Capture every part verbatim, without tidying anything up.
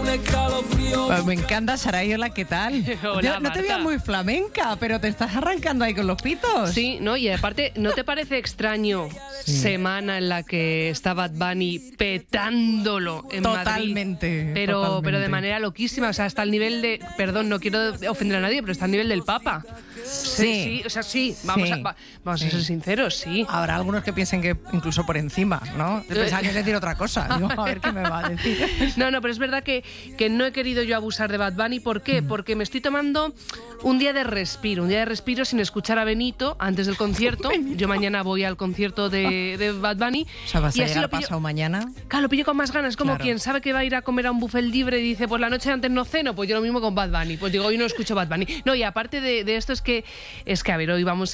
Pues me encanta, Saray, hola, ¿qué tal? Hola, Yo no te veía Marta. muy flamenca, pero te estás arrancando ahí con los pitos. Sí, ¿no? Y aparte, ¿no te parece extraño Sí. semana en la que está Bad Bunny petándolo en Totalmente, Madrid? Pero, totalmente. pero de manera loquísima, o sea, hasta el nivel de... Perdón, no quiero ofender a nadie, pero está al nivel del Papa. Sí. Sí, o sea, sí, vamos, Sí. a, va- vamos Sí. a ser sinceros, sí. Habrá algunos que piensen que incluso por encima, ¿no? Pensaba que es decir otra cosa. Digo, a ver qué me va a decir. No, no, pero es verdad que, que no he querido yo abusar de Bad Bunny. ¿Por Mm. qué? Porque me estoy tomando un día de respiro, un día de respiro sin escuchar a Benito antes del concierto. Yo mañana voy al concierto de, de Bad Bunny. O sea, vas y a así llegar lo pillo, pasado mañana. claro, lo pillo con más ganas, como Claro. quien sabe que va a ir a comer a un buffet libre y dice, pues la noche de antes no ceno, pues yo lo mismo con Bad Bunny. Pues digo, hoy no escucho Bad Bunny. No, y aparte de, de esto es que, es que, a ver, hoy vamos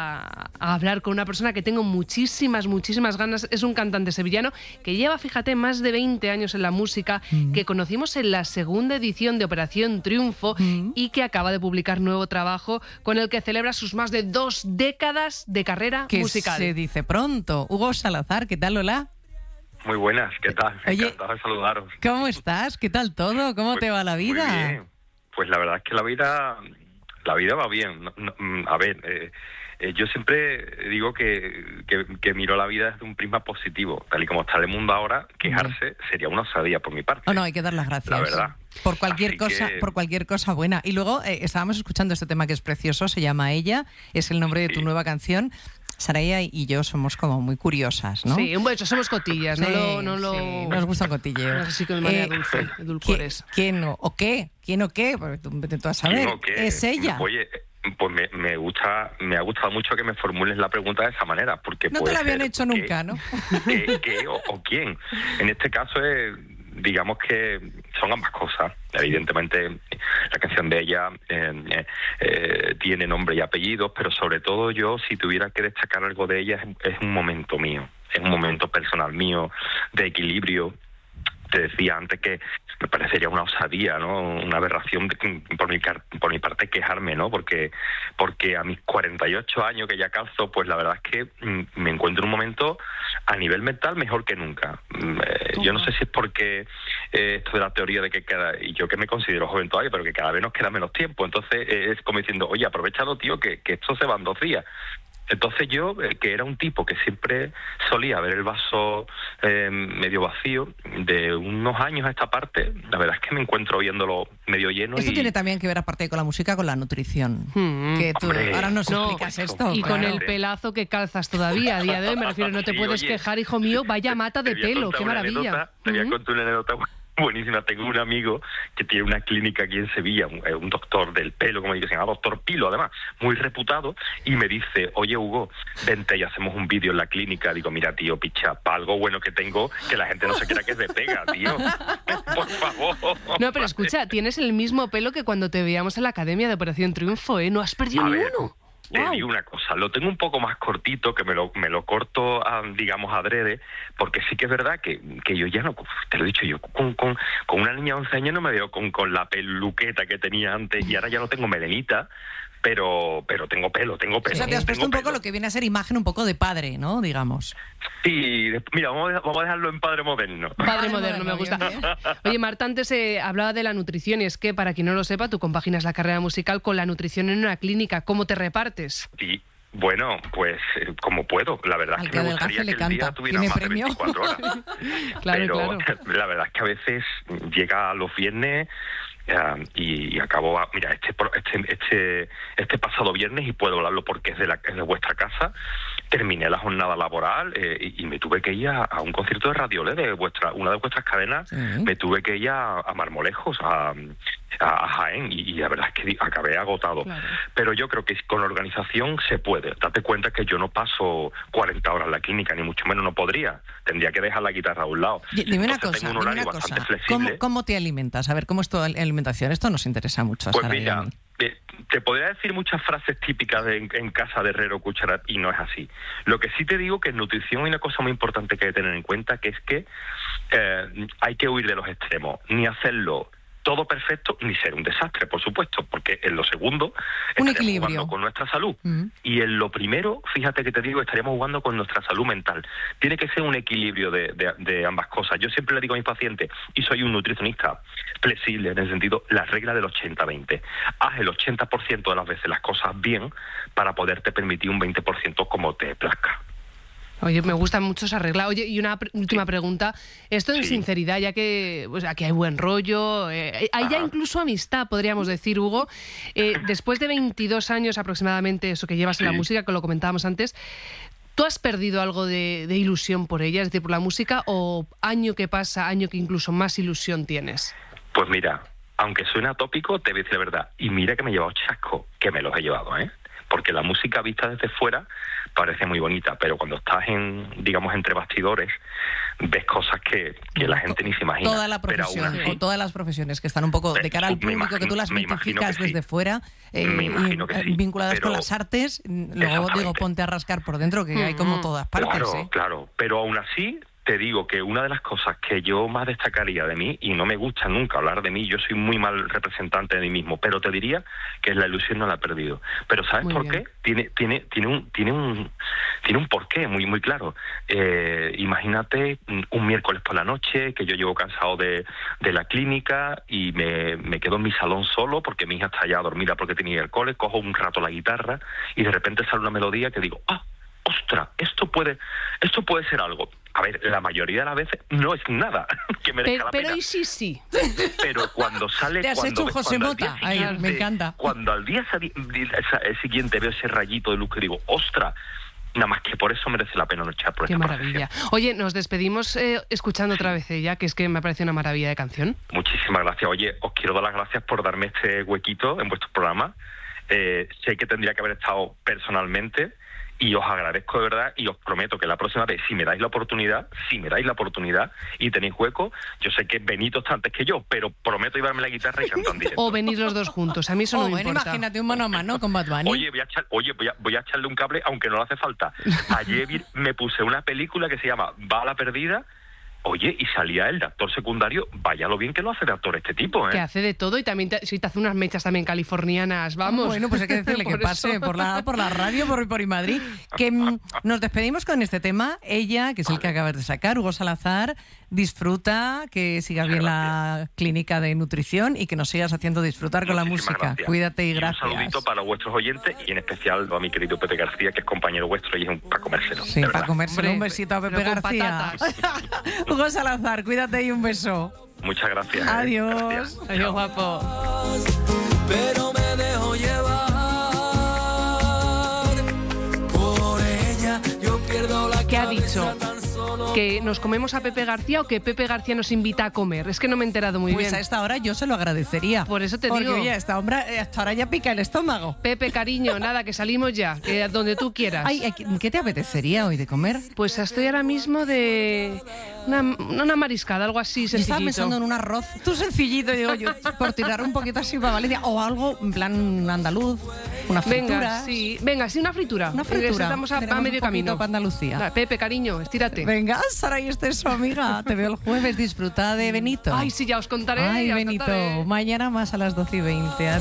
a, a hablar con una persona que tengo muchísimas, muchísimas ganas. Es un cantante sevillano que lleva, fíjate, más de veinte años en la música, Mm. que conocimos en la segunda edición de Operación Triunfo Mm. y que acaba de publicar nuevo trabajo con el que celebra sus más de dos décadas de carrera Que musical. se dice pronto. Hugo Salazar, ¿qué tal, hola? Muy buenas, ¿qué tal? Oye, Encantado de saludaros. ¿Cómo estás? ¿Qué tal todo? ¿Cómo Pues, te va la muy vida? bien. Pues la verdad es que la vida, la vida va bien. No- no, mm, a ver, eh, eh, yo siempre digo que, que, que miro la vida desde un prisma positivo. Tal y como está el mundo ahora, quejarse sería una osadía por mi parte. Oh, no, hay que dar las gracias. La verdad. Por cualquier Así cosa, que- por cualquier cosa buena. Y luego eh, estábamos escuchando este tema que es precioso, se llama Ella, es el nombre de tu Sí. nueva canción. Saraya y yo somos como muy curiosas, ¿no? Sí, un beso, somos cotillas, no Sí, lo... No lo... sí, nos gusta el cotilleo. Así que de manera Eh, dulce, edulcores. ¿Quién, quién o, o qué? ¿Quién o qué? Porque tú, vete tú a saber. Digo que, Es ella. Oye, pues me, me gusta, me ha gustado mucho que me formules la pregunta de esa manera, porque No te puede la habían ser hecho que- nunca, ¿no? ¿Qué, qué o, o quién? En este caso es, digamos que son ambas cosas. Evidentemente la canción de ella eh, eh, eh, tiene nombre y apellidos, pero sobre todo yo, si tuviera que destacar algo de ella, es, es un momento mío, es un momento personal mío, de equilibrio. Te decía antes que me parecería una osadía, ¿no? Una aberración de, por mi car- por mi parte quejarme, ¿no? Porque porque a mis cuarenta y ocho años que ya calzo, pues la verdad es que mm, me encuentro en un momento a nivel mental mejor que nunca. Mm, eh, yo no sé si es porque eh, esto de la teoría de que cada, y yo que me considero joven todavía, pero que cada vez nos queda menos tiempo. Entonces eh, es como diciendo, oye, aprovechalo, tío, que, que esto se va en dos días. Entonces yo, eh, que era un tipo que siempre solía ver el vaso eh, medio vacío, de unos años a esta parte, la verdad es que me encuentro viéndolo medio lleno. Esto y tiene también que ver, aparte de con la música, con la nutrición. Mm. Que tú Hombre, ahora nos no, explicas eso. esto. Y con claro. el pelazo que calzas todavía a día de hoy, me refiero, no te Sí, puedes oye, quejar, hijo mío, vaya mata de te voy a pelo, contar qué una maravilla. anécdota, te voy a Ujú. contar una anécdota buenísima. Tengo un amigo que tiene una clínica aquí en Sevilla, un, eh, un doctor del pelo, como digo, se llama Doctor Pilo, además, muy reputado, y me dice, oye, Hugo, vente y hacemos un vídeo en la clínica. Digo, mira, tío, picha, para algo bueno que tengo, que la gente no se quiera que se pega, tío. Por favor. No, pero escucha, tienes el mismo pelo que cuando te veíamos en la Academia de Operación Triunfo, ¿eh? No has perdido A ni ver, uno. te Guau. digo una cosa, lo tengo un poco más cortito, que me lo, me lo corto, ah, digamos, adrede, porque sí que es verdad que, que yo ya no, te lo he dicho yo, con, con, con una niña de once años no me veo con, con la peluqueta que tenía antes, y ahora ya no tengo melenita, pero pero tengo pelo, tengo pelo. O sea, te has puesto tengo un poco pelo. lo que viene a ser imagen un poco de padre, ¿no? Digamos. Sí, de- mira, vamos a, dejar- vamos a dejarlo en padre moderno. Padre Padre moderno, me moderno, gusta. bien, bien. Oye, Marta, antes eh, hablaba de la nutrición y es que, para quien no lo sepa, tú compaginas la carrera musical con la nutrición en una clínica. ¿Cómo te repartes? Sí, bueno, pues eh, como puedo. La verdad Al es que que me adelgace gustaría le que el día canta. tuviera ¿Tiene más premio? de veinticuatro horas. Claro, Pero claro. la verdad es que a veces llega a los viernes eh, y, y acabo, a- mira, este, pro- este este este pasado viernes, y puedo hablarlo porque es de, la, es de vuestra casa, terminé la jornada laboral eh, y, y me tuve que ir a, a un concierto de Radiolé de vuestra, una de vuestras cadenas. Sí. Me tuve que ir a, a Marmolejos, a, a Jaén, y, y la verdad es que acabé agotado. Claro. Pero yo creo que con organización se puede. Date cuenta que yo no paso cuarenta horas en la clínica, ni mucho menos no podría. Tendría que dejar la guitarra a un lado. D- Dime una Entonces cosa, tengo un dime horario una cosa. bastante ¿Cómo, flexible. cómo te alimentas? A ver, ¿cómo es tu al- alimentación? Esto nos interesa mucho a Pues Sara y a mira, mí. eh, te podría decir muchas frases típicas de en, en casa de herrero cuchara, y no es así. Lo que sí te digo que en nutrición hay una cosa muy importante que hay que tener en cuenta, que es que eh, hay que huir de los extremos, ni hacerlo todo perfecto ni ser un desastre, por supuesto, porque en lo segundo estaríamos jugando con nuestra salud. Uh-huh. Y en lo primero, fíjate que te digo, estaríamos jugando con nuestra salud mental. Tiene que ser un equilibrio de, de, de ambas cosas. Yo siempre le digo a mis pacientes, y soy un nutricionista flexible en el sentido, la regla del ochenta veinte. Haz el ochenta por ciento de las veces las cosas bien para poderte permitir un veinte por ciento como te plazca. Oye, me gusta mucho esa regla. Oye, y una pr- última sí. pregunta. Esto en sí. sinceridad, ya que pues, aquí hay buen rollo, eh, hay ya incluso amistad, podríamos decir, Hugo. Eh, después de veintidós años aproximadamente, eso que llevas sí. en la música, que lo comentábamos antes, ¿tú has perdido algo de, de ilusión por ella, es decir, por la música, o año que pasa, año que incluso más ilusión tienes? Pues mira, aunque suena tópico, te voy a decir la verdad. Y mira que me he llevado chasco, que me los he llevado, ¿eh? Porque la música vista desde fuera parece muy bonita, pero cuando estás en, digamos, entre bastidores, ves cosas que, que la gente ni se imagina. Toda la profesión, así, o todas las profesiones que están un poco de cara al público, imagino, que tú las mitificas que desde sí. fuera, eh, y, sí, vinculadas pero, con las artes, luego digo, ponte a rascar por dentro, que mm, hay como todas partes. Claro, ¿eh? claro, pero aún así te digo que una de las cosas que yo más destacaría de mí, y no me gusta nunca hablar de mí, yo soy muy mal representante de mí mismo, pero te diría que la ilusión no la he perdido. Pero ¿sabes muy por bien. qué? Tiene, tiene, tiene un, tiene un, tiene un porqué muy, muy claro. Eh, imagínate un miércoles por la noche que yo llego cansado de, de la clínica y me, me quedo en mi salón solo porque mi hija está allá dormida porque tenía el cole, cojo un rato la guitarra y de repente sale una melodía que digo, ¡ah! ¡Ostras! Esto puede, esto puede ser algo. A ver, la mayoría de las veces no es nada que merezca pero, la pena. Pero y sí, sí. Pero cuando sale... Te has cuando, hecho un José Mota. Ay, me encanta. Cuando al día siguiente veo ese rayito de luz que digo, ¡ostras! Nada más que por eso merece la pena luchar por Qué esta maravilla. profesión. Oye, nos despedimos eh, escuchando otra vez ella, que es que me parece una maravilla de canción. Muchísimas gracias. Oye, os quiero dar las gracias por darme este huequito en vuestro programa. Eh, sé que tendría que haber estado personalmente, y os agradezco de verdad y os prometo que la próxima vez, si me dais la oportunidad, si me dais la oportunidad y tenéis hueco, yo sé que Benito está antes que yo, pero prometo llevarme la guitarra y cantar en directo. O venir los dos juntos, a mí eso oh, no me bueno, importa. Imagínate un mano a mano con Bad Bunny. Oye, voy a, echar, oye voy, a, voy a echarle un cable, aunque no le hace falta. Ayer me puse una película que se llama Bala Perdida. Oye, y salía el de actor secundario, vaya lo bien que lo hace de actor este tipo, ¿eh? Que hace de todo y también te, si te hace unas mechas también californianas, vamos. Bueno, pues hay que decirle que pase por la, por la radio, por, por Madrid. Que mm, nos despedimos con este tema. Ella, que es el que acabas de sacar, Hugo Salazar, disfruta, que sigas bien la clínica de nutrición y que nos sigas haciendo disfrutar con Muchísimas la música. Gracias. Cuídate y gracias. Y un saludito para vuestros oyentes y en especial a mi querido Pepe García, que es compañero vuestro y es un para comérselo. Sí, para comérselo. Hombre, un besito a Pepe García. Hugo Salazar, cuídate y un beso. Muchas gracias. Adiós. Eh. Gracias. Adiós, guapo. Pero me dejo llevar por ella. Yo pierdo la ¿Qué ha dicho? ¿Que nos comemos a Pepe García o que Pepe García nos invita a comer? Es que no me he enterado muy pues bien. Pues a esta hora yo se lo agradecería. Por eso te Porque, digo. Oye, esta hora, hasta ahora ya pica el estómago. Pepe, cariño, nada, que salimos ya, que donde tú quieras. Ay, ¿qué te apetecería hoy de comer? Pues estoy ahora mismo de una, una mariscada, algo así sencillito. Yo estaba pensando en un arroz, tú sencillito, digo yo, por tirar un poquito así para Valencia, o algo en plan andaluz, una fritura. Venga, sí, venga, sí, una fritura. Una fritura. Estamos a, a medio camino. Para Andalucía. Nah, Pepe, cariño, estírate. Venga, Sara, y este es su amiga. Te veo el jueves, disfruta de Benito. Ay, sí, ya os contaré. Ay, ya os Benito, contaré. mañana más a las doce y veinte.